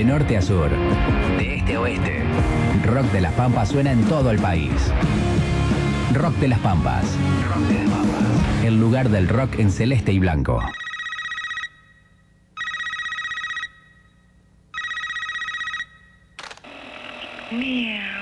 De norte a sur, de este a oeste, Rock de las Pampas suena en todo el país. Rock de las Pampas. Rock de las Pampas. El lugar del rock en celeste y blanco. Meow.